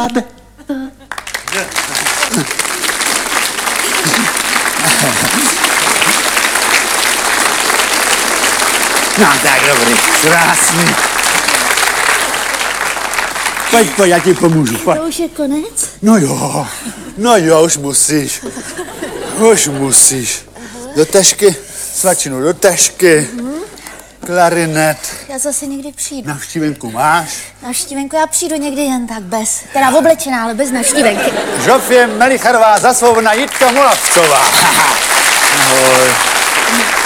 děláte? No tak dobrý, krásný. Pojď, já ti pomůžu, pojď. To už je konec? No jo, už musíš. Už musíš. Do tašky, svačinu do tašky, klarinet. Já zase někdy přijdu. Navštívenku máš? Navštívenku já přijdu někdy jen tak bez. Teda oblečená, ale bez navštívenky. Žofie Melicharová, Zasvobodná, Jitka Molavcová. Ahoj.